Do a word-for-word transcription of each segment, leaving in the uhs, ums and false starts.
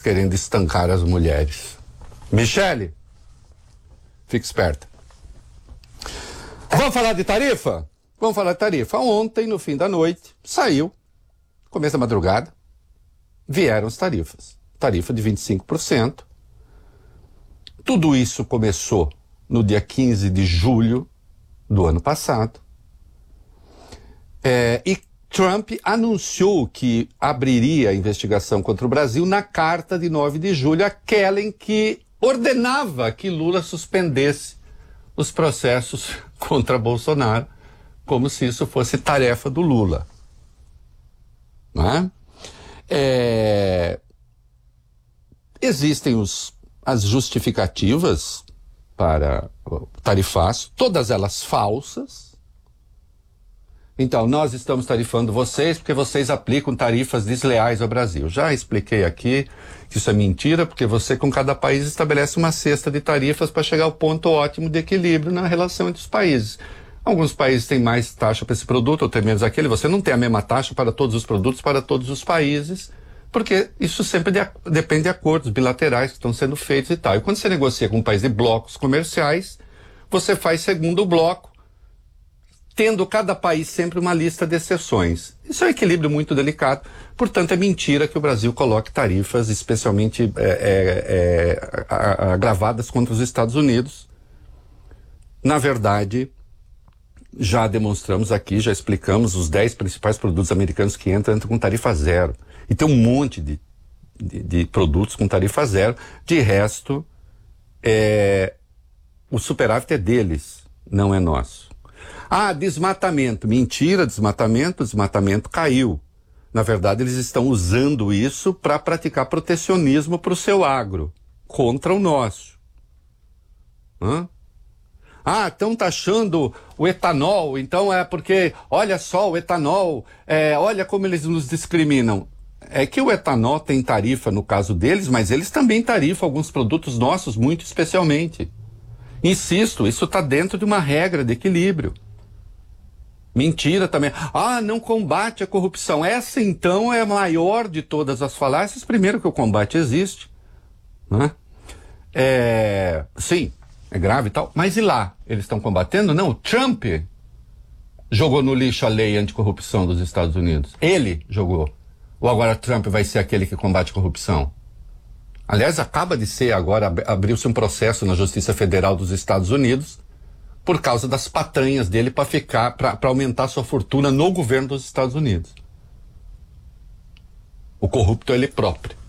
querendo estancar as mulheres. Michele, fique esperta. Vamos falar de tarifa? Vamos falar de tarifa. Ontem, no fim da noite, saiu, começo da madrugada, vieram as tarifas. Tarifa de vinte e cinco por cento. Tudo isso começou no dia quinze de julho do ano passado. É, e Trump anunciou que abriria a investigação contra o Brasil na carta de nove de julho, aquela em que ordenava que Lula suspendesse os processos contra Bolsonaro, como se isso fosse tarefa do Lula. Não é? É... Existem os, as justificativas para o tarifaço, todas elas falsas. Então, nós estamos tarifando vocês porque vocês aplicam tarifas desleais ao Brasil. Já expliquei aqui que isso é mentira, porque você, com cada país, estabelece uma cesta de tarifas para chegar ao ponto ótimo de equilíbrio na relação entre os países. Alguns países têm mais taxa para esse produto, ou tem menos aquele. Você não tem a mesma taxa para todos os produtos, para todos os países, porque isso sempre de, depende de acordos bilaterais que estão sendo feitos e tal. E quando você negocia com um país de blocos comerciais, você faz segundo o bloco, tendo cada país sempre uma lista de exceções. Isso é um equilíbrio muito delicado. Portanto, é mentira que o Brasil coloque tarifas especialmente é, é, é, agravadas contra os Estados Unidos. Na verdade, já demonstramos aqui, já explicamos, os dez principais produtos americanos que entram, entram com tarifa zero. E tem um monte de, de, de produtos com tarifa zero. De resto, é, o superávit é deles, não é nosso. Ah, desmatamento. Mentira, desmatamento, desmatamento caiu. Na verdade, eles estão usando isso para praticar protecionismo para o seu agro, contra o nosso. Hã? Ah, estão taxando o etanol, então é porque, olha só, o etanol, é, olha como eles nos discriminam. É que o etanol tem tarifa no caso deles, mas eles também tarifam alguns produtos nossos, muito especialmente. Insisto, isso está dentro de uma regra de equilíbrio. Mentira também. Ah, não combate a corrupção. Essa, então, é a maior de todas as falácias. Primeiro que o combate existe. Né? É, sim, é grave e tal. Mas e lá? Eles estão combatendo? Não, o Trump jogou no lixo a lei anticorrupção dos Estados Unidos. Ele jogou. Ou agora Trump vai ser aquele que combate corrupção? Aliás, acaba de ser agora, abriu-se um processo na Justiça Federal dos Estados Unidos por causa das patanhas dele para ficar, para aumentar sua fortuna no governo dos Estados Unidos. O corrupto é ele próprio.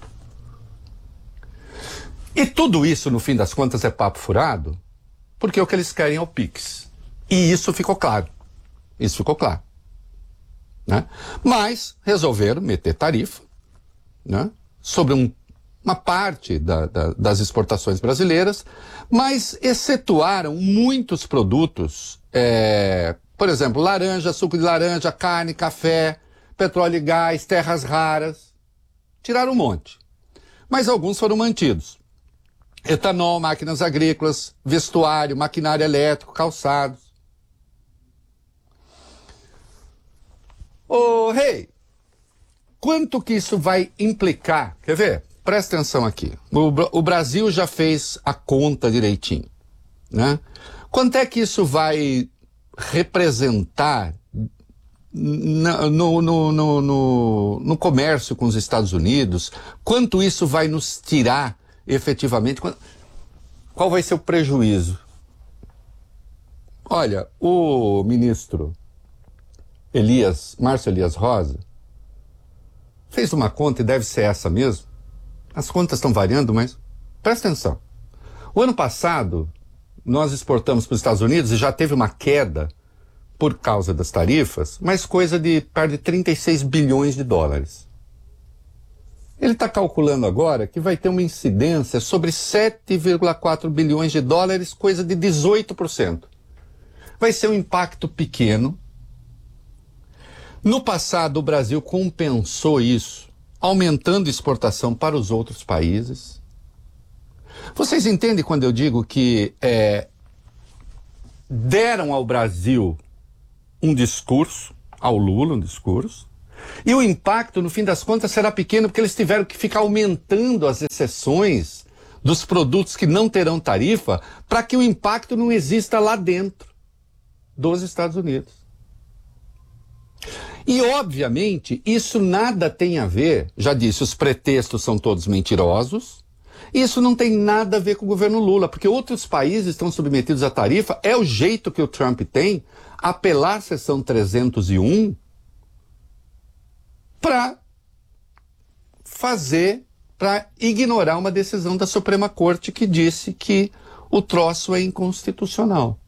E tudo isso, no fim das contas, é papo furado, porque o que eles querem é o Pix. E isso ficou claro. Isso ficou claro. Né? Mas resolveram meter tarifa, né, sobre um, uma parte da, da, das exportações brasileiras, mas excetuaram muitos produtos, é, por exemplo, laranja, suco de laranja, carne, café, petróleo e gás, terras raras. Tiraram um monte. Mas alguns foram mantidos. Etanol, máquinas agrícolas, vestuário, maquinário elétrico, calçados. Ô, Rei, quanto que isso vai implicar? Quer ver? Presta atenção aqui. O, o Brasil já fez a conta direitinho, né? Quanto é que isso vai representar no, no, no, no, no comércio com os Estados Unidos? Quanto isso vai nos tirar efetivamente? Qual vai ser o prejuízo? Olha, o ministro Elias, Márcio Elias Rosa, fez uma conta, e deve ser essa mesmo. As contas estão variando, mas presta atenção. O ano passado, nós exportamos para os Estados Unidos e já teve uma queda por causa das tarifas, mas coisa de perto de trinta e seis bilhões de dólares. Ele está calculando agora que vai ter uma incidência sobre sete vírgula quatro bilhões de dólares, coisa de dezoito por cento. Vai ser um impacto pequeno. No passado, o Brasil compensou isso, aumentando exportação para os outros países. Vocês entendem quando eu digo que é, deram ao Brasil um discurso, ao Lula um discurso, E o impacto, no fim das contas, será pequeno porque eles tiveram que ficar aumentando as exceções dos produtos que não terão tarifa para que o impacto não exista lá dentro dos Estados Unidos. E, obviamente, isso nada tem a ver, já disse, os pretextos são todos mentirosos, isso não tem nada a ver com o governo Lula, porque outros países estão submetidos à tarifa, é o jeito que o Trump tem, apelar à seção trezentos e um para fazer, para ignorar uma decisão da Suprema Corte que disse que o troço é inconstitucional.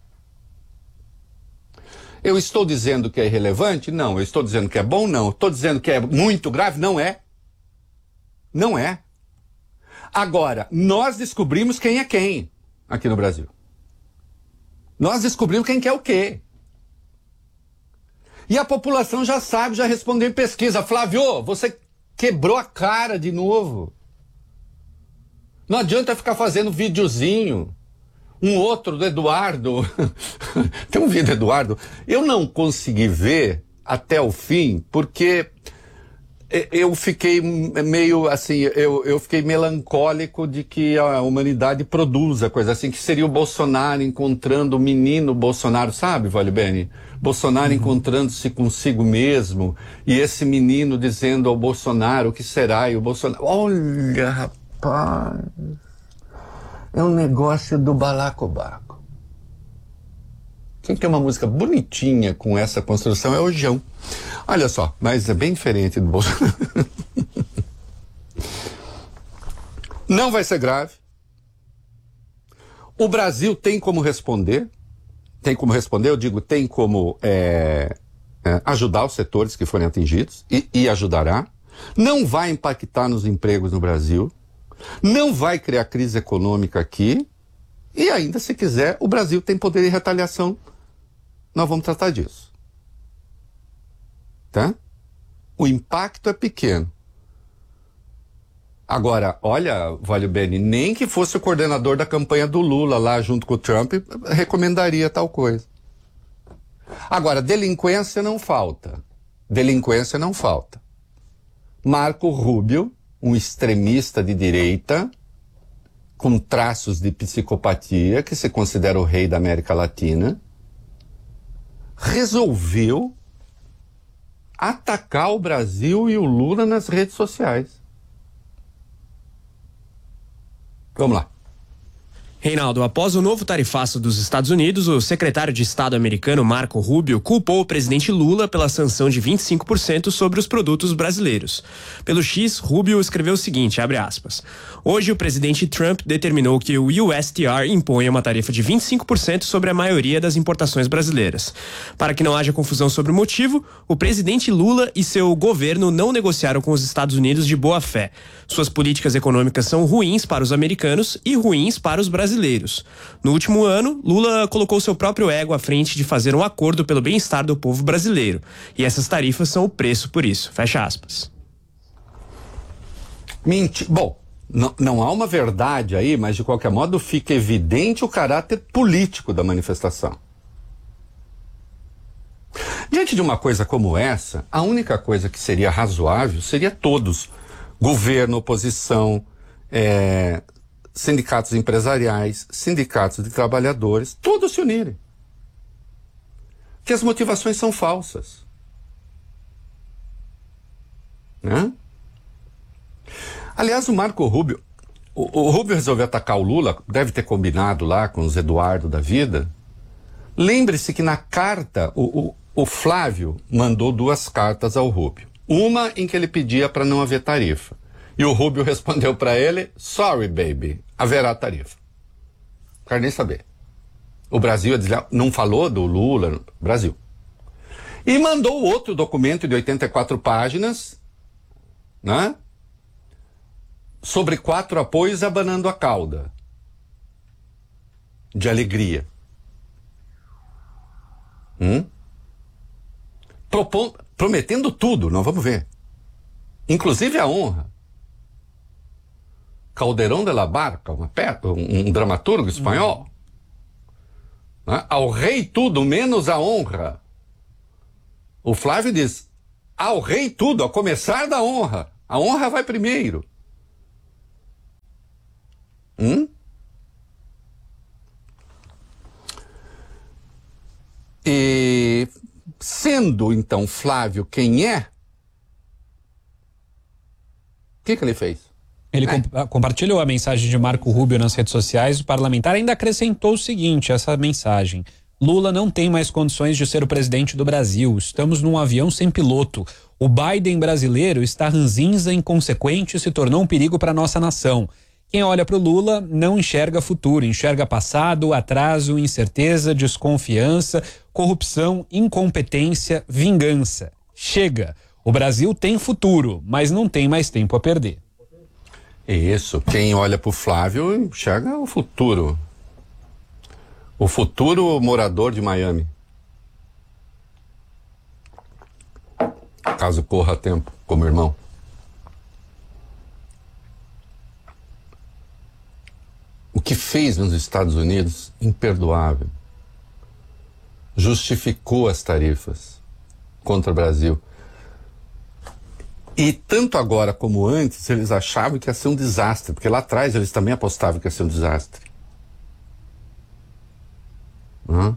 Eu estou dizendo que é irrelevante? Não. Eu estou dizendo que é bom? Não. Estou dizendo que é muito grave? Não é. Não é. Agora, nós descobrimos quem é quem aqui no Brasil. Nós descobrimos quem quer o quê. E a população já sabe, já respondeu em pesquisa. Flávio, você quebrou a cara de novo. Não adianta ficar fazendo videozinho. Um outro do Eduardo. Tem um vídeo do Eduardo. Eu não consegui ver até o fim, porque eu fiquei meio assim, eu, eu fiquei melancólico de que a humanidade produza coisa assim, que seria o Bolsonaro encontrando o menino Bolsonaro, sabe, Vale Bene? Bolsonaro uhum. encontrando-se consigo mesmo, e esse menino dizendo ao Bolsonaro o que será, e o Bolsonaro, olha, rapaz, é um negócio do balacobaco. Quem tem uma música bonitinha com essa construção é o João. Olha só, mas é bem diferente do Bolsonaro. Não vai ser grave. O Brasil tem como responder. Tem como responder, eu digo, tem como é, é, ajudar os setores que forem atingidos, e, e ajudará. Não vai impactar nos empregos no Brasil. Não vai criar crise econômica aqui. E ainda, se quiser, o Brasil tem poder de retaliação. Nós vamos tratar disso. Tá? O impacto é pequeno. Agora, olha, Vale Bene, nem que fosse o coordenador da campanha do Lula lá junto com o Trump, recomendaria tal coisa. Agora, delinquência não falta. Delinquência não falta. Marco Rubio, um extremista de direita, com traços de psicopatia, que se considera o rei da América Latina, resolveu atacar o Brasil e o Lula nas redes sociais. Vamos lá. Reinaldo, após o novo tarifaço dos Estados Unidos, o secretário de Estado americano Marco Rubio culpou o presidente Lula pela sanção de vinte e cinco por cento sobre os produtos brasileiros. Pelo X, Rubio escreveu o seguinte, abre aspas, hoje o presidente Trump determinou que o U S T R imponha uma tarifa de vinte e cinco por cento sobre a maioria das importações brasileiras. Para que não haja confusão sobre o motivo, o presidente Lula e seu governo não negociaram com os Estados Unidos de boa fé. Suas políticas econômicas são ruins para os americanos e ruins para os brasileiros. brasileiros. No último ano, Lula colocou seu próprio ego à frente de fazer um acordo pelo bem-estar do povo brasileiro. E essas tarifas são o preço por isso. Fecha aspas. Menti... Bom, não, não há uma verdade aí, mas de qualquer modo fica evidente o caráter político da manifestação. Diante de uma coisa como essa, a única coisa que seria razoável seria todos, governo, oposição, é... sindicatos empresariais, sindicatos de trabalhadores, todos se unirem. Que as motivações são falsas. Né? Aliás, o Marco Rubio, o, o Rubio resolveu atacar o Lula, deve ter combinado lá com os Eduardo da vida. Lembre-se que na carta, o, o, o Flávio mandou duas cartas ao Rubio. Uma em que ele pedia para não haver tarifa. E o Rubio respondeu para ele, sorry baby, haverá tarifa. Não quero nem saber. O Brasil não falou do Lula, Brasil. E mandou outro documento de oitenta e quatro páginas, né? Sobre quatro apoios abanando a cauda. De alegria. Hum? Propon, prometendo tudo, nós vamos ver. Inclusive a honra. Calderón de la Barca, uma pe... um, um dramaturgo espanhol. Uhum. Né? Ao rei tudo, menos a honra. O Flávio diz, ao rei tudo, a começar da honra. A honra vai primeiro. Hum? E sendo então Flávio quem é, o que, que ele fez? Ele é. comp- compartilhou a mensagem de Marco Rubio nas redes sociais. O parlamentar ainda acrescentou o seguinte, essa mensagem: Lula não tem mais condições de ser o presidente do Brasil. Estamos num avião sem piloto. O Biden brasileiro está ranzinza, inconsequente e se tornou um perigo para nossa nação. Quem olha para o Lula não enxerga futuro, enxerga passado, atraso, incerteza, desconfiança, corrupção, incompetência, vingança. Chega. O Brasil tem futuro, mas não tem mais tempo a perder. Isso. Quem olha para o Flávio enxerga o futuro. O futuro morador de Miami. Caso corra a tempo, como irmão. O que fez nos Estados Unidos, imperdoável. Justificou as tarifas contra o Brasil. E tanto agora como antes, eles achavam que ia ser um desastre, porque lá atrás eles também apostavam que ia ser um desastre. Hum?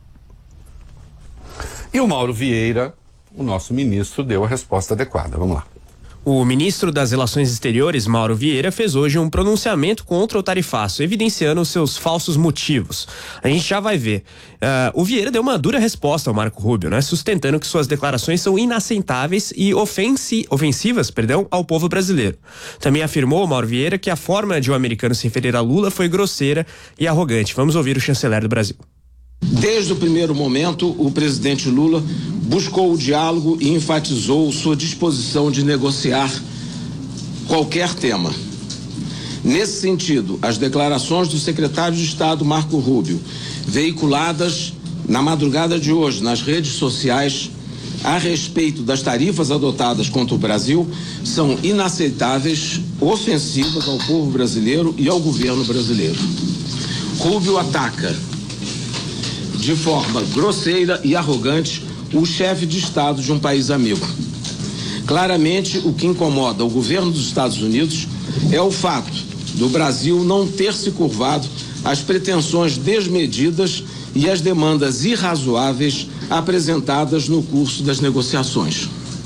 E o Mauro Vieira, o nosso ministro, deu a resposta adequada. Vamos lá. O ministro das Relações Exteriores, Mauro Vieira, fez hoje um pronunciamento contra o tarifaço, evidenciando os seus falsos motivos. A gente já vai ver. Uh, o Vieira deu uma dura resposta ao Marco Rubio, né, sustentando que suas declarações são inaceitáveis e ofensi- ofensivas perdão, ao povo brasileiro. Também afirmou, Mauro Vieira, que a forma de o americano se referir a Lula foi grosseira e arrogante. Vamos ouvir o chanceler do Brasil. Desde o primeiro momento, o presidente Lula buscou o diálogo e enfatizou sua disposição de negociar qualquer tema. Nesse sentido, as declarações do secretário de Estado Marco Rubio, veiculadas na madrugada de hoje nas redes sociais a respeito das tarifas adotadas contra o Brasil, são inaceitáveis, ofensivas ao povo brasileiro e ao governo brasileiro. Rubio ataca de forma grosseira e arrogante o chefe de Estado de um país amigo. Claramente, o que incomoda o governo dos Estados Unidos é o fato do Brasil não ter se curvado às pretensões desmedidas e às demandas irrazoáveis apresentadas no curso das negociações.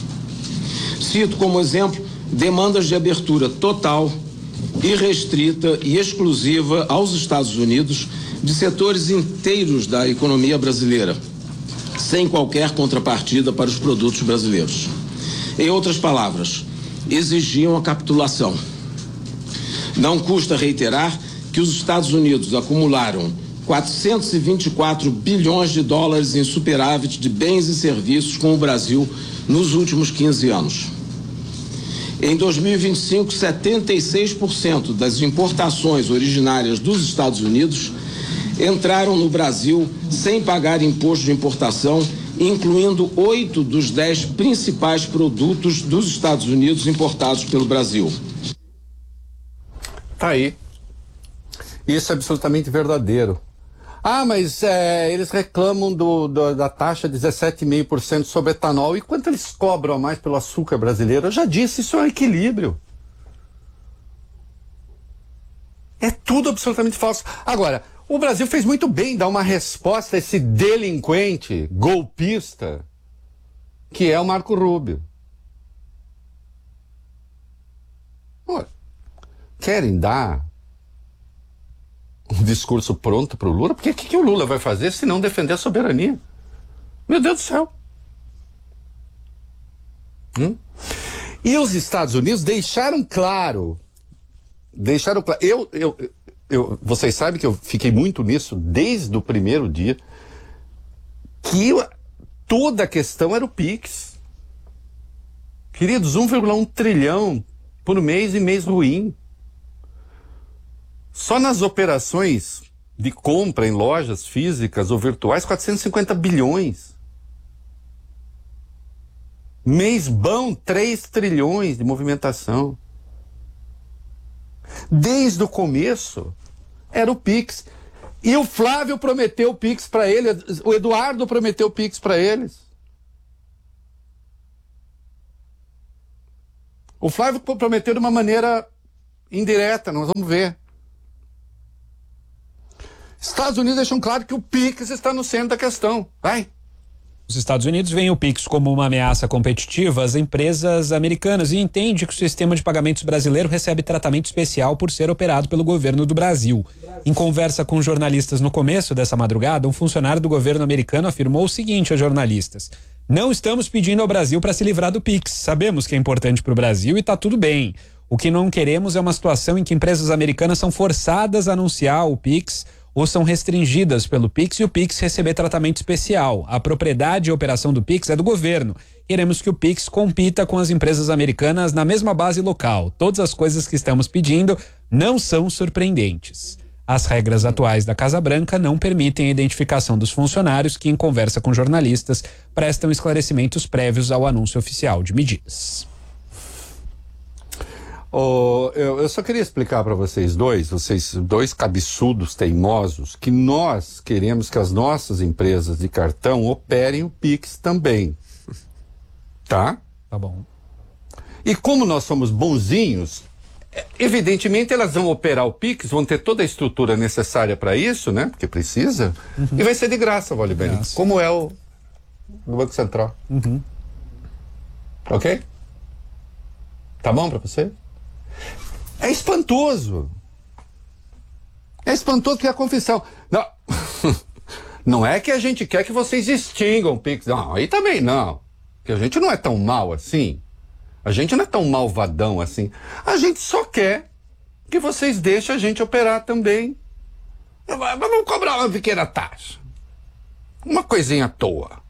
Cito como exemplo demandas de abertura total, irrestrita e exclusiva aos Estados Unidos de setores inteiros da economia brasileira, sem qualquer contrapartida para os produtos brasileiros. Em outras palavras, exigiam a capitulação. Não custa reiterar que os Estados Unidos acumularam quatrocentos e vinte e quatro bilhões de dólares em superávit de bens e serviços com o Brasil nos últimos quinze anos. Em dois mil e vinte e cinco, setenta e seis por cento das importações originárias dos Estados Unidos entraram no Brasil sem pagar imposto de importação, incluindo oito dos dez principais produtos dos Estados Unidos importados pelo Brasil. Tá aí. Isso é absolutamente verdadeiro. Ah, mas é, eles reclamam do, do, da taxa de dezessete vírgula cinco por cento sobre etanol. E quanto eles cobram a mais pelo açúcar brasileiro? Eu já disse, isso é um equilíbrio. É tudo absolutamente falso. Agora, o Brasil fez muito bem em dar uma resposta a esse delinquente, golpista, que é o Marco Rubio. Olha, querem dar um discurso pronto para o Lula? Porque o que, que o Lula vai fazer se não defender a soberania? Meu Deus do céu. Hum? E os Estados Unidos deixaram claro, deixaram claro, eu... eu Eu, vocês sabem que eu fiquei muito nisso desde o primeiro dia, que eu, toda a questão era o Pix. Queridos, um vírgula um trilhão por mês e mês ruim. Só nas operações de compra em lojas físicas ou virtuais, quatrocentos e cinquenta bilhões. Mês bom, três trilhões de movimentação. Desde o começo, era o Pix. E o Flávio prometeu o Pix para ele, o Eduardo prometeu o Pix para eles. O Flávio prometeu de uma maneira indireta, nós vamos ver. Estados Unidos deixam claro que o Pix está no centro da questão. Vai. Os Estados Unidos veem o Pix como uma ameaça competitiva às empresas americanas e entende que o sistema de pagamentos brasileiro recebe tratamento especial por ser operado pelo governo do Brasil. Em conversa com jornalistas no começo dessa madrugada, um funcionário do governo americano afirmou o seguinte aos jornalistas: não estamos pedindo ao Brasil para se livrar do Pix. Sabemos que é importante para o Brasil e está tudo bem. O que não queremos é uma situação em que empresas americanas são forçadas a anunciar o Pix ou são restringidas pelo Pix e o Pix receber tratamento especial. A propriedade e a operação do Pix é do governo. Queremos que o Pix compita com as empresas americanas na mesma base local. Todas as coisas que estamos pedindo não são surpreendentes. As regras atuais da Casa Branca não permitem a identificação dos funcionários que, em conversa com jornalistas, prestam esclarecimentos prévios ao anúncio oficial de medidas. Oh, eu, eu só queria explicar para vocês dois, vocês dois cabeçudos teimosos, que nós queremos que as nossas empresas de cartão operem o Pix também. Tá? Tá bom. E como nós somos bonzinhos, evidentemente elas vão operar o Pix, vão ter toda a estrutura necessária para isso, né? Porque precisa. Uhum. E vai ser de graça, Vale Bem. Como é o do Banco Central. Uhum. Ok? Tá bom para você? É espantoso. É espantoso que é a confissão. Não. Não é que a gente quer que vocês extingam o Pix. Não, aí também não. Porque a gente não é tão mal assim. A gente não é tão malvadão assim. A gente só quer que vocês deixem a gente operar também. Vamos cobrar uma pequena taxa. Uma coisinha à toa.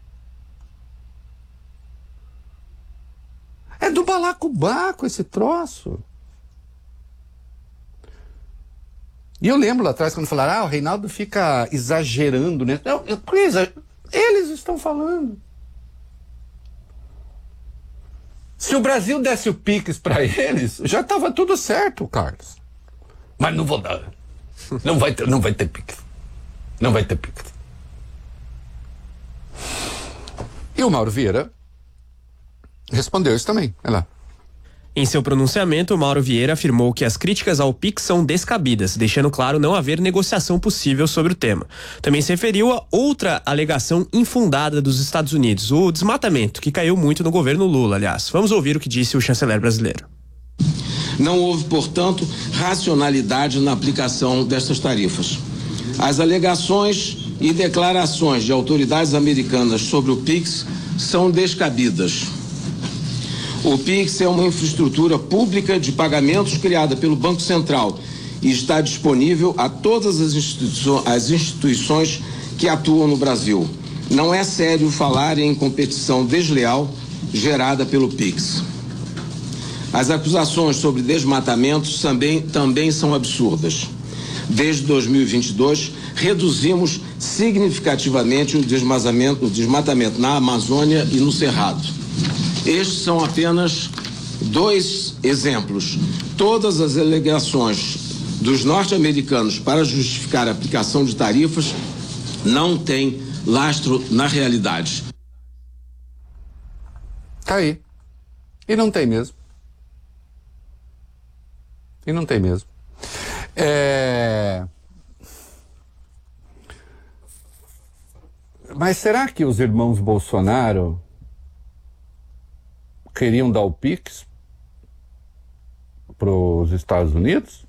É do balacobaco esse troço. E eu lembro lá atrás quando falaram, ah, o Reinaldo fica exagerando, né? Não, eu, eles estão falando. Se o Brasil desse o Pix para eles, já estava tudo certo, Carlos. Mas não vou dar. Não vai ter, não vai ter Pix. Não vai ter Pix. E o Mauro Vieira respondeu isso também. Olha lá. Em seu pronunciamento, Mauro Vieira afirmou que as críticas ao Pix são descabidas, deixando claro não haver negociação possível sobre o tema. Também se referiu a outra alegação infundada dos Estados Unidos, o desmatamento, que caiu muito no governo Lula, aliás. Vamos ouvir o que disse o chanceler brasileiro. Não houve, portanto, racionalidade na aplicação destas tarifas. As alegações e declarações de autoridades americanas sobre o Pix são descabidas. O Pix é uma infraestrutura pública de pagamentos criada pelo Banco Central e está disponível a todas as, instituições, as instituições que atuam no Brasil. Não é sério falar em competição desleal gerada pelo Pix. As acusações sobre desmatamentos também, também são absurdas. Desde dois mil e vinte e dois, reduzimos significativamente o desmatamento, o desmatamento na Amazônia e no Cerrado. Estes são apenas dois exemplos. Todas as alegações dos norte-americanos para justificar a aplicação de tarifas não têm lastro na realidade. Tá aí. E não tem mesmo. E não tem mesmo. É... Mas será que os irmãos Bolsonaro queriam dar o Pix para os Estados Unidos?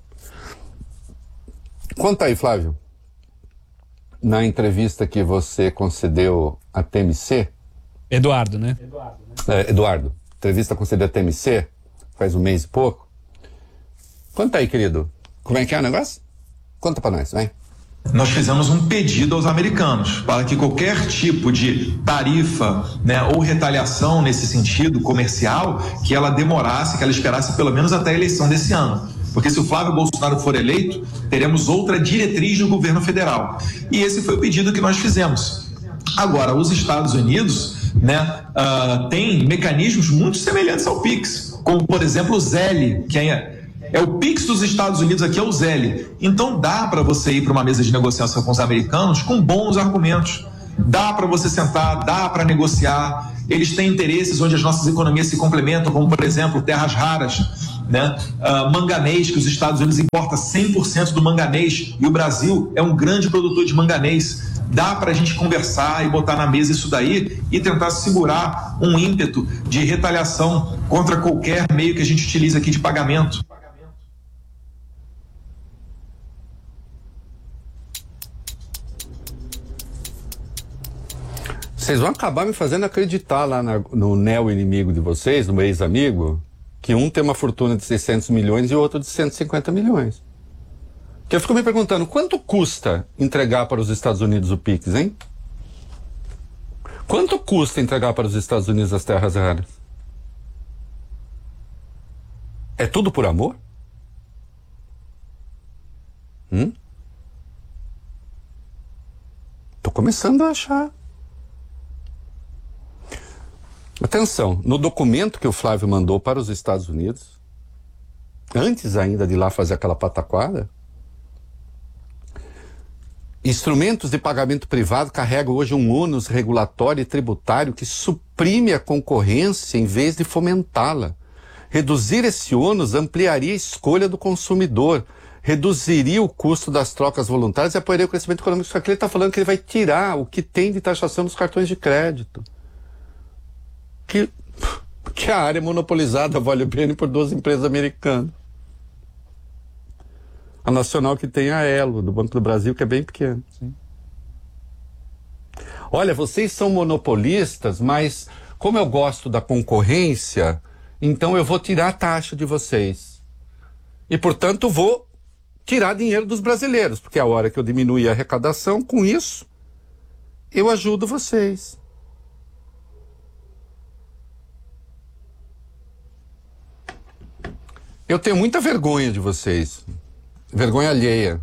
Conta aí, Flávio. Na entrevista que você concedeu à T M C... Eduardo, né? Eduardo, né? É, Eduardo. Entrevista concedida à T M C, faz um mês e pouco. Conta aí, querido. Como é que é o negócio? Conta para nós, vai. Nós fizemos um pedido aos americanos para que qualquer tipo de tarifa, né, ou retaliação nesse sentido comercial, que ela demorasse, que ela esperasse pelo menos até a eleição desse ano. Porque se o Flávio Bolsonaro for eleito, teremos outra diretriz do governo federal. E esse foi o pedido que nós fizemos. Agora, os Estados Unidos, né, uh, têm mecanismos muito semelhantes ao Pix, como, por exemplo, o Zelle, que é... É o Pix dos Estados Unidos, aqui é o Zelle. Então dá para você ir para uma mesa de negociação com os americanos com bons argumentos. Dá para você sentar, dá para negociar. eles têm interesses onde as nossas economias se complementam, como, por exemplo, terras raras, né? Uh, manganês, que os Estados Unidos importa cem por cento do manganês e o Brasil é um grande produtor de manganês. Dá para a gente conversar e botar na mesa isso daí e tentar segurar um ímpeto de retaliação contra qualquer meio que a gente utilize aqui de pagamento. Vocês vão acabar me fazendo acreditar lá na, no neo-inimigo de vocês, no ex-amigo, que um tem uma fortuna de seiscentos milhões e o outro de cento e cinquenta milhões. Que eu fico me perguntando, quanto custa entregar para os Estados Unidos o Pix, hein? Quanto custa entregar para os Estados Unidos as terras raras? É tudo por amor? Hum? Tô começando a achar. Atenção, no documento que o Flávio mandou para os Estados Unidos, antes ainda de ir lá fazer aquela pataquada, instrumentos de pagamento privado carregam hoje um ônus regulatório e tributário que suprime a concorrência em vez de fomentá-la. Reduzir esse ônus ampliaria a escolha do consumidor, reduziria o custo das trocas voluntárias e apoiaria o crescimento econômico. Só que ele está falando que ele vai tirar o que tem de taxação dos cartões de crédito. Que, que a área é monopolizada, vale bem, por duas empresas americanas. A nacional que tem a Elo, do Banco do Brasil, que é bem pequena. Sim. Olha, vocês são monopolistas, mas como eu gosto da concorrência, então eu vou tirar a taxa de vocês. E, portanto, vou tirar dinheiro dos brasileiros, porque a hora que eu diminuir a arrecadação, com isso, eu ajudo vocês. Eu tenho muita vergonha de vocês. Vergonha alheia.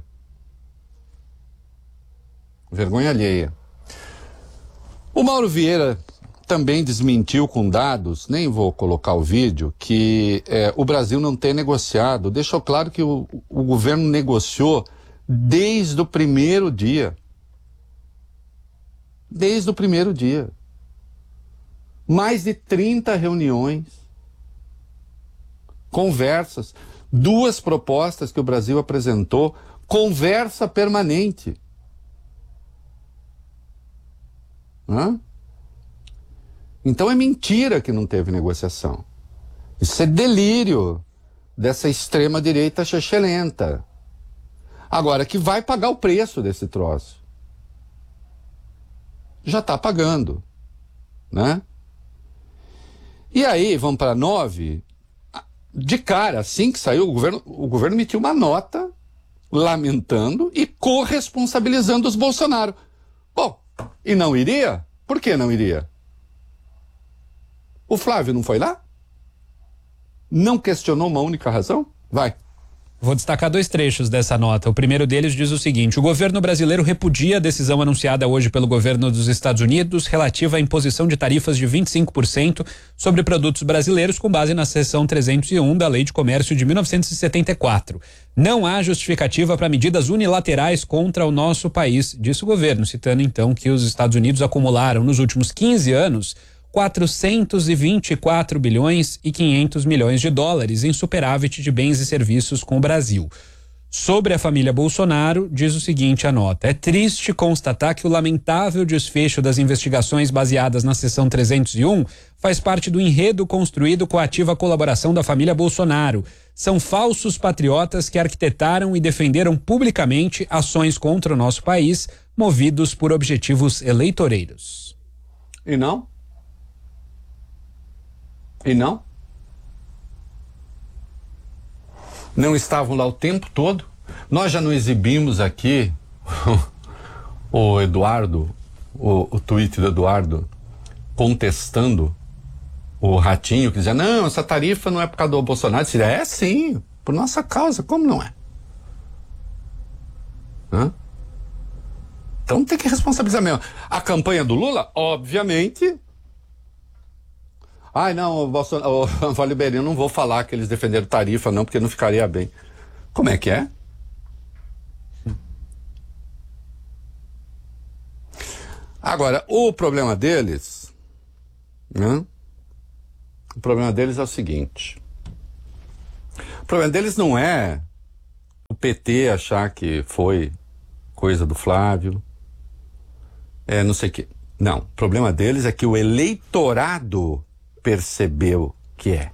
Vergonha alheia. O Mauro Vieira também desmentiu com dados, nem vou colocar o vídeo, que é, o Brasil não tem negociado. Deixou claro que o, o governo negociou desde o primeiro dia. Desde o primeiro dia. Mais de trinta reuniões. Conversas, duas propostas que o Brasil apresentou, conversa permanente. Hã? Então é mentira que não teve negociação. Isso é delírio dessa extrema-direita chechelenta. Agora, que vai pagar o preço desse troço. Já está pagando, né? E aí, vamos para nove... De cara, assim que saiu, o governo, o governo emitiu uma nota lamentando e corresponsabilizando os Bolsonaro. Bom, e não iria? Por que não iria? O Flávio não foi lá? Não questionou uma única razão? Vai. Vou destacar dois trechos dessa nota. O primeiro deles diz o seguinte: o governo brasileiro repudia a decisão anunciada hoje pelo governo dos Estados Unidos relativa à imposição de tarifas de vinte e cinco por cento sobre produtos brasileiros com base na seção trezentos e um da Lei de Comércio de mil novecentos e setenta e quatro. Não há justificativa para medidas unilaterais contra o nosso país, disse o governo, citando então que os Estados Unidos acumularam nos últimos quinze anos quatrocentos e vinte e quatro bilhões e quinhentos milhões de dólares em superávit de bens e serviços com o Brasil. Sobre a família Bolsonaro, diz o seguinte a nota: é triste constatar que o lamentável desfecho das investigações baseadas na seção trezentos e um faz parte do enredo construído com a ativa colaboração da família Bolsonaro. São falsos patriotas que arquitetaram e defenderam publicamente ações contra o nosso país, movidos por objetivos eleitoreiros. E não? E não? Não estavam lá o tempo todo? Nós já não exibimos aqui o Eduardo, o, o tweet do Eduardo, contestando o Ratinho, que dizia, não, essa tarifa não é por causa do Bolsonaro. Dizia, é sim, por nossa causa, como não é? Hã? Então tem que responsabilizar mesmo. A campanha do Lula, obviamente... Ai, não, o Bolsonaro, o Vale Beirinho, não vou falar que eles defenderam tarifa, não, porque não ficaria bem. Como é que é? Agora, o problema deles né? O problema deles é o seguinte. O problema deles não é o P T achar que foi coisa do Flávio, é não sei o quê. Não, o problema deles é que o eleitorado percebeu que é.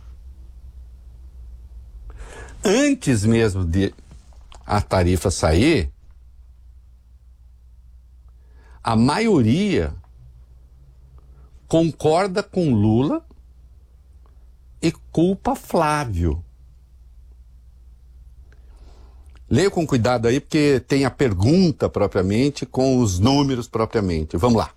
Antes mesmo de a tarifa sair, a maioria concorda com Lula e culpa Flávio. Leia com cuidado aí, porque tem a pergunta propriamente com os números propriamente. Vamos lá.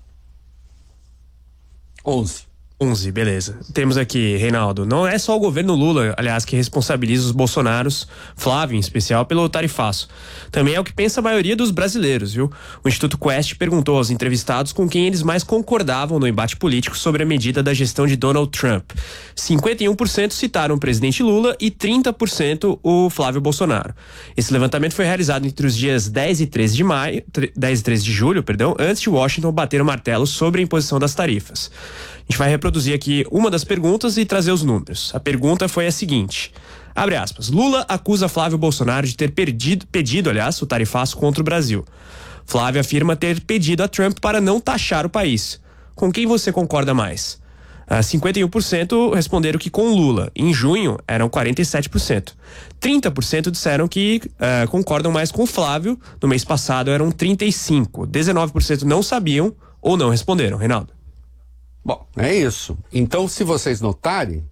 onze. onze, beleza. Temos aqui, Reinaldo, não é só o governo Lula, aliás, que responsabiliza os bolsonaros, Flávio em especial, pelo tarifaço. Também é o que pensa a maioria dos brasileiros, viu? O Instituto Quest perguntou aos entrevistados com quem eles mais concordavam no embate político sobre a medida da gestão de Donald Trump. cinquenta e um por cento citaram o presidente Lula e trinta por cento o Flávio Bolsonaro. Esse levantamento foi realizado entre os dias dez e treze de maio, dez e treze de julho, perdão, antes de Washington bater o martelo sobre a imposição das tarifas. A gente vai reproduzir aqui uma das perguntas e trazer os números. A pergunta foi a seguinte, abre aspas, Lula acusa Flávio Bolsonaro de ter perdido, pedido, aliás, o tarifaço contra o Brasil. Flávio afirma ter pedido a Trump para não taxar o país. Com quem você concorda mais? Uh, cinquenta e um por cento responderam que com Lula. Em junho, eram quarenta e sete por cento. trinta por cento disseram que uh, concordam mais com Flávio. No mês passado, eram trinta e cinco por cento. dezenove por cento não sabiam ou não responderam, Reinaldo. Bom, é isso. Então, se vocês notarem,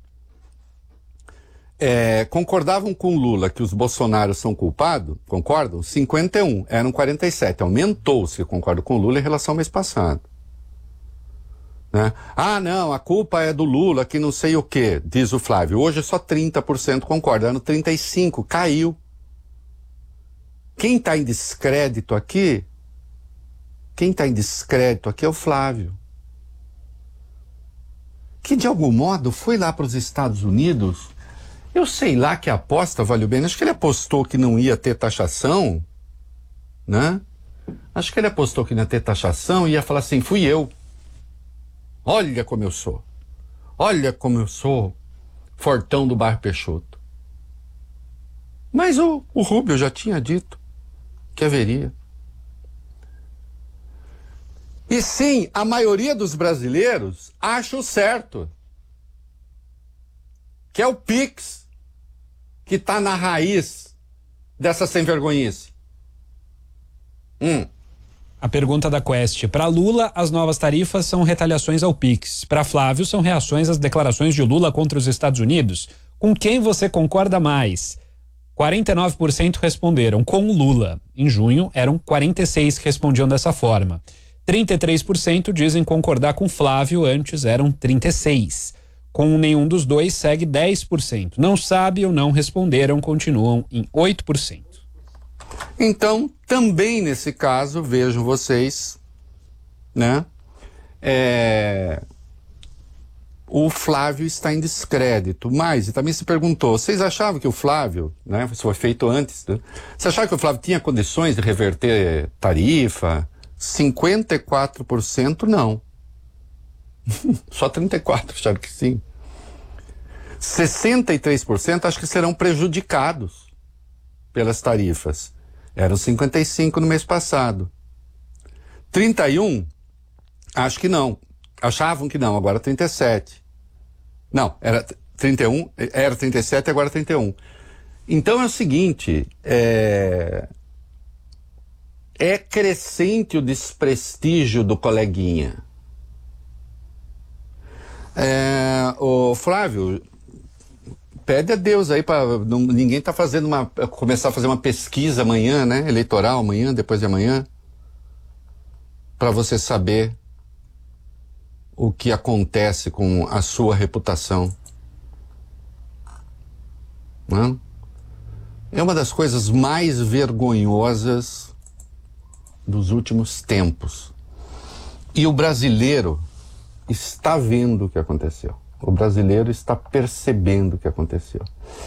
é, concordavam com Lula que os bolsonaros são culpados, concordam? cinquenta e um, eram quarenta e sete. Aumentou-se, concordo com Lula em relação ao mês passado. Né? Ah, não, a culpa é do Lula, que não sei o quê, diz o Flávio. Hoje só trinta por cento concorda, ano trinta e cinco por cento, caiu. Quem está em descrédito aqui, quem está em descrédito aqui é o Flávio. Que de algum modo foi lá para os Estados Unidos, eu sei lá que aposta valeu bem, acho que ele apostou que não ia ter taxação, né? Acho que ele apostou que não ia ter taxação e ia falar assim, fui eu. Olha como eu sou. Olha como eu sou fortão do bairro Peixoto. Mas o, o Rubio já tinha dito que haveria. E sim, a maioria dos brasileiros acha o certo. Que é o Pix que está na raiz dessa sem-vergonhice. Hum. A pergunta da Quest. Para Lula, as novas tarifas são retaliações ao Pix. Para Flávio, são reações às declarações de Lula contra os Estados Unidos. Com quem você concorda mais? quarenta e nove por cento responderam com Lula. Em junho, eram quarenta e seis por cento que respondiam dessa forma. trinta e três por cento dizem concordar com Flávio, antes eram trinta e seis por cento. Com nenhum dos dois, segue dez por cento. Não sabe ou não responderam, continuam em oito por cento. Então, também nesse caso, vejam vocês, né? É... O Flávio está em descrédito, mas também se perguntou, vocês achavam que o Flávio, né? Isso foi feito antes, né? Você achava que o Flávio tinha condições de reverter tarifa? cinquenta e quatro por cento não. Só trinta e quatro por cento acharam que sim. sessenta e três por cento acham que serão prejudicados pelas tarifas. Eram cinquenta e cinco por cento no mês passado. trinta e um por cento acho que não. Achavam que não, agora trinta e sete por cento. Não, era trinta e um, era trinta e sete, agora trinta e um. Então é o seguinte, é... é crescente o desprestígio do coleguinha. É... O Flávio, pede a Deus aí para ninguém tá fazendo uma começar a fazer uma pesquisa amanhã, né, eleitoral amanhã, depois de amanhã, para você saber o que acontece com a sua reputação. Não? É uma das coisas mais vergonhosas dos últimos tempos. E o brasileiro está vendo o que aconteceu. O brasileiro está percebendo o que aconteceu.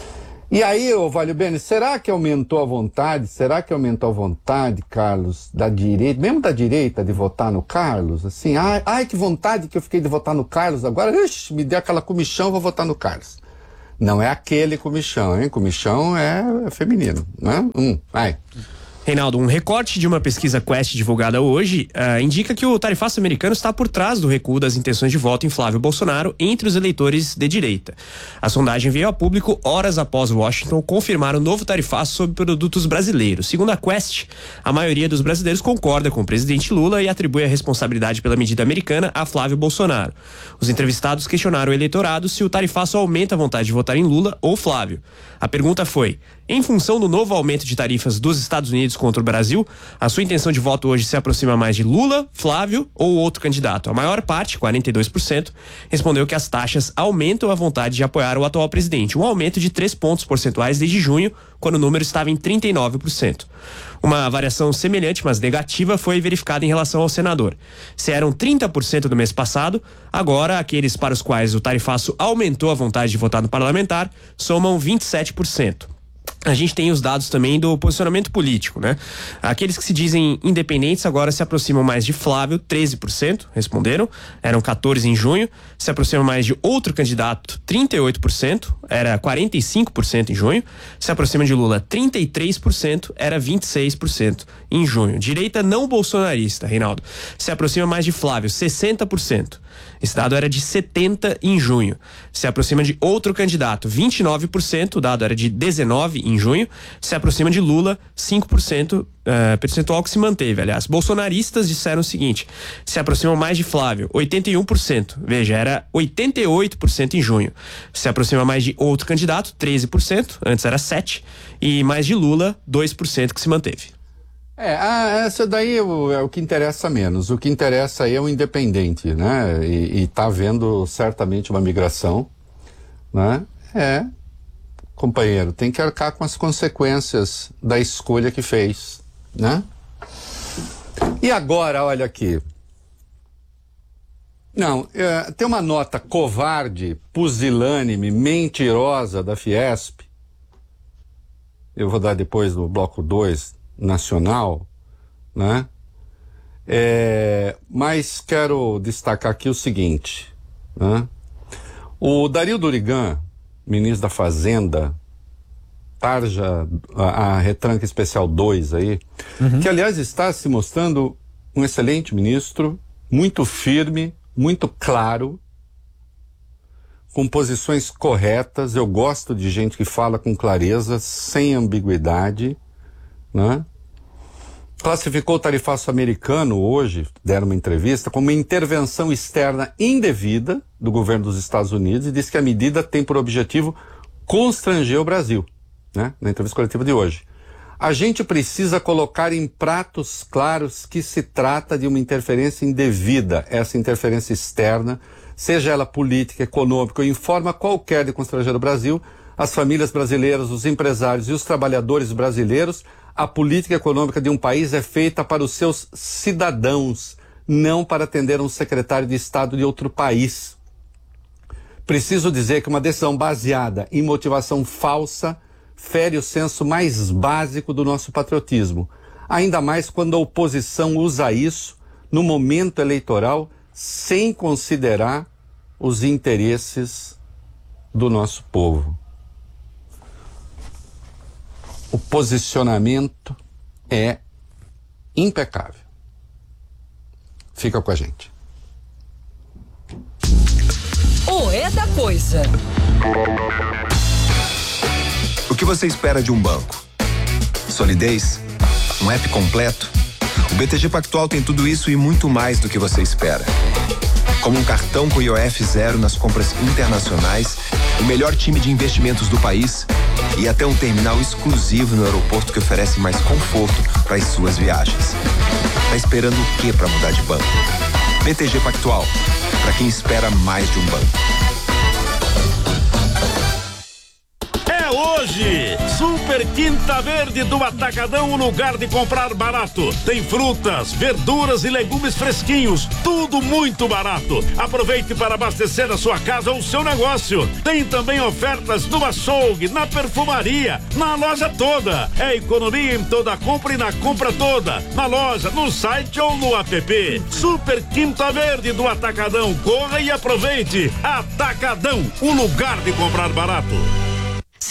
E aí, ô Valio Bene, será que aumentou a vontade, será que aumentou a vontade, Carlos, da direita, mesmo da direita, de votar no Carlos? Assim, ai, ai que vontade que eu fiquei de votar no Carlos agora, ixi, me deu aquela comichão, vou votar no Carlos. Não é aquele comichão, hein? Comichão é, é feminino, né? Hum, vai. Reinaldo, um recorte de uma pesquisa Quest divulgada hoje uh, indica que o tarifaço americano está por trás do recuo das intenções de voto em Flávio Bolsonaro entre os eleitores de direita. A sondagem veio a público horas após Washington confirmar o novo tarifaço sobre produtos brasileiros. Segundo a Quest, a maioria dos brasileiros concorda com o presidente Lula e atribui a responsabilidade pela medida americana a Flávio Bolsonaro. Os entrevistados questionaram o eleitorado se o tarifaço aumenta a vontade de votar em Lula ou Flávio. A pergunta foi: em função do novo aumento de tarifas dos Estados Unidos contra o Brasil, a sua intenção de voto hoje se aproxima mais de Lula, Flávio ou outro candidato? A maior parte, quarenta e dois por cento, respondeu que as taxas aumentam a vontade de apoiar o atual presidente, um aumento de três pontos percentuais desde junho, quando o número estava em trinta e nove por cento. Uma variação semelhante, mas negativa, foi verificada em relação ao senador. Se eram trinta por cento no mês passado, agora aqueles para os quais o tarifaço aumentou a vontade de votar no parlamentar somam vinte e sete por cento. A gente tem os dados também do posicionamento político, né? Aqueles que se dizem independentes agora se aproximam mais de Flávio, treze por cento responderam, eram quatorze em junho. Se aproximam mais de outro candidato, trinta e oito por cento, era quarenta e cinco por cento em junho. Se aproxima de Lula, trinta e três por cento, era vinte e seis por cento em junho. Direita não bolsonarista, Reinaldo, se aproxima mais de Flávio, sessenta por cento. Esse dado era de setenta por cento em junho. Se aproxima de outro candidato, vinte e nove por cento, o dado era de dezenove por cento em junho. Se aproxima de Lula, cinco por cento, uh, percentual que se manteve, aliás. Bolsonaristas disseram o seguinte: se aproximam mais de Flávio, oitenta e um por cento. Veja, era oitenta e oito por cento em junho. Se aproxima mais de outro candidato, treze por cento, antes era sete por cento. E mais de Lula, dois por cento que se manteve. É, ah, essa daí é o, é o que interessa menos. O que interessa aí é o independente, né? E, e tá havendo certamente uma migração, né? É, companheiro, tem que arcar com as consequências da escolha que fez, né? E agora, olha aqui. Não, é, tem uma nota covarde, pusilânime, mentirosa da Fiesp. Eu vou dar depois no bloco dois, nacional, né? É, mas quero destacar aqui o seguinte, né? O Dario Durigan, ministro da Fazenda, tarja a, a retranca especial dois aí, uhum. que aliás está se mostrando um excelente ministro, muito firme, muito claro, com posições corretas. Eu gosto de gente que fala com clareza, sem ambiguidade, né? Classificou o tarifaço americano hoje, deram uma entrevista, como uma intervenção externa indevida do governo dos Estados Unidos, e disse que a medida tem por objetivo constranger o Brasil, né? Na entrevista coletiva de hoje. A gente precisa colocar em pratos claros que se trata de uma interferência indevida, essa interferência externa, seja ela política, econômica ou em forma qualquer de constranger o Brasil, as famílias brasileiras, os empresários e os trabalhadores brasileiros. A política econômica de um país é feita para os seus cidadãos, não para atender um secretário de Estado de outro país. Preciso dizer que uma decisão baseada em motivação falsa fere o senso mais básico do nosso patriotismo, ainda mais quando a oposição usa isso no momento eleitoral sem considerar os interesses do nosso povo. O posicionamento é impecável. Fica com a gente. O É da Coisa. O que você espera de um banco? Solidez? Um app completo? O B T G Pactual tem tudo isso e muito mais do que você espera. Como um cartão com I O F zero nas compras internacionais, o melhor time de investimentos do país e até um terminal exclusivo no aeroporto que oferece mais conforto para as suas viagens. Tá esperando o que para mudar de banco? B T G Pactual, para quem espera mais de um banco. É hoje, Super Super Quinta Verde do Atacadão, um lugar de comprar barato. Tem frutas, verduras e legumes fresquinhos, tudo muito barato. Aproveite para abastecer a sua casa ou o seu negócio. Tem também ofertas no açougue, na perfumaria, na loja toda. É economia em toda compra e na compra toda. Na loja, no site ou no app. Super Quinta Verde do Atacadão. Corra e aproveite. Atacadão, um lugar de comprar barato.